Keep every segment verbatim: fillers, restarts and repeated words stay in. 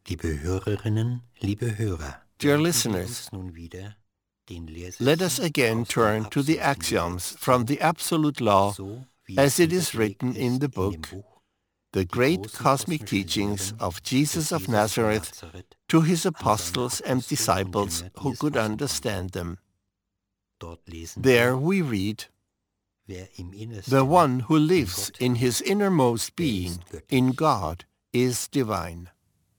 Liebe Hörerinnen, liebe Hörer, Dear listeners, let us again turn to the axioms from the Absolute Law as it is written in the book, The Great Cosmic Teachings of Jesus of Nazareth to his apostles and disciples who could understand them. There we read, "The one who lives in his innermost being, in God, is divine."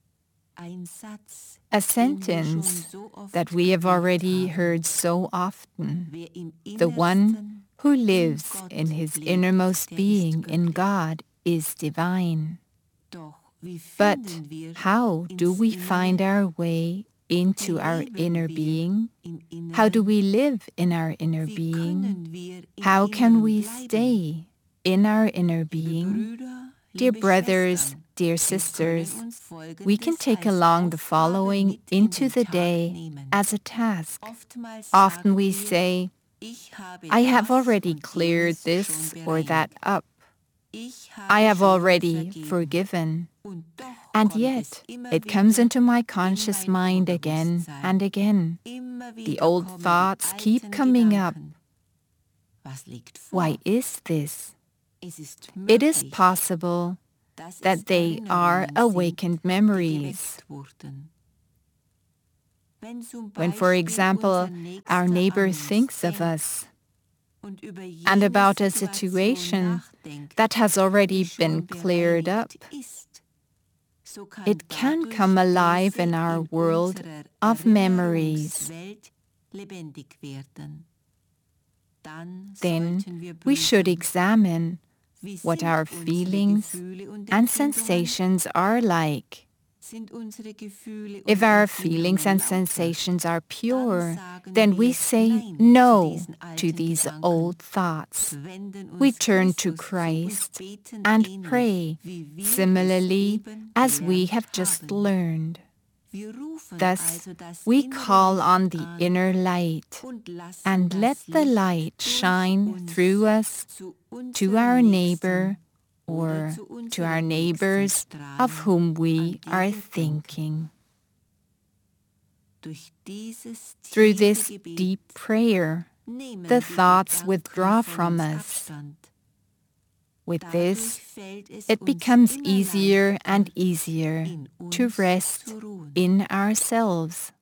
A sentence that we have already heard so often. The one who lives in his innermost being in God is divine. But how do we find our way into our inner being? How do we live in our inner being? How can we stay in our inner being? Dear brothers, dear sisters, we can take along the following into the day as a task. Often we say, I have already cleared this or that up. I have already forgiven. And yet, it comes into my conscious mind again and again. The old thoughts keep coming up. Why is this? It is possible that they are awakened memories. When, for example, our neighbor thinks of us and about a situation that has already been cleared up, it can come alive in our world of memories. Then we should examine what our feelings and sensations are like. If our feelings and sensations are pure, then we say no to these old thoughts. We turn to Christ and pray, similarly as we have just learned. Thus, we call on the inner light and let the light shine through us to our neighbor or to our neighbors of whom we are thinking. Through this deep prayer, the thoughts withdraw from us. With this, it becomes easier and easier to rest in ourselves.